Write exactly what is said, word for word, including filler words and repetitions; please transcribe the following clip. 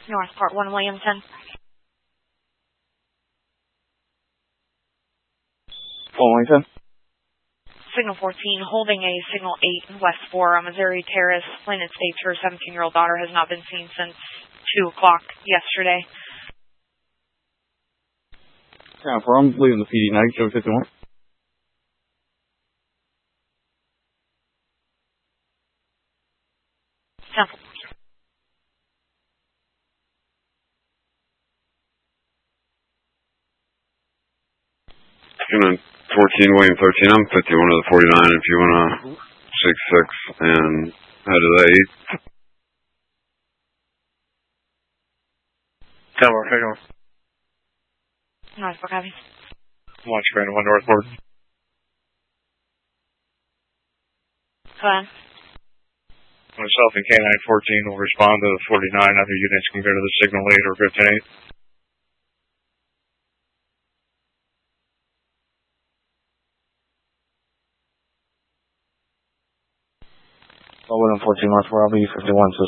North Part one, Williamson. Williamson. Signal fourteen, holding a Signal eight, West four on Missouri Terrace. Landon states her seventeen-year-old daughter has not been seen since two o'clock yesterday. Yeah, for I'm leaving the P D night, show fifty-one. Temple. Signal fourteen, William thirteen, I'm fifty-one of the forty-nine if you want to six six and head to the eight. Tower, Signal. North Park, copy. Launch Brandon one northward. Go ahead. Myself and K nine fourteen will respond to the forty-nine. Other units can go to the Signal eight or fifteen eight. William fourteen North, where I'll be fifty-one, so